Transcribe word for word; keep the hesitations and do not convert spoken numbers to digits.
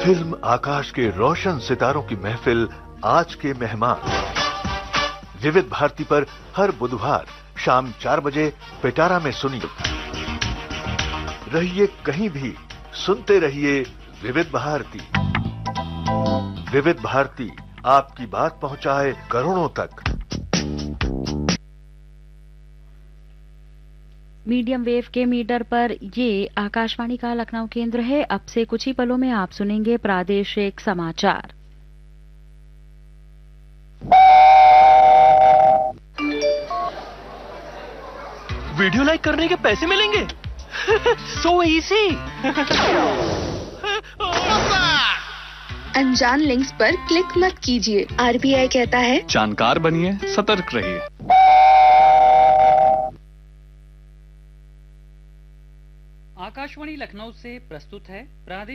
Film आकाश के रोशन सितारों की महफिल आज के मेहमान विविध भारती पर हर बुधवार शाम चार बजे पिटारा में सुनिए। रहिए कहीं भी, सुनते रहिए विविध भारती। विविध भारती आपकी बात पहुंचाए करोड़ों तक। मीडियम वेव के मीटर पर ये आकाशवाणी का लखनऊ केंद्र है। अब से कुछ ही पलों में आप सुनेंगे प्रादेशिक समाचार। वीडियो लाइक करने के पैसे मिलेंगे। So easy. अनजान लिंक्स पर क्लिक मत कीजिए। आरबीआई कहता है जानकार बनिए, सतर्क रहिए। आकाशवाणी लखनऊ से प्रस्तुत है प्रादेशिक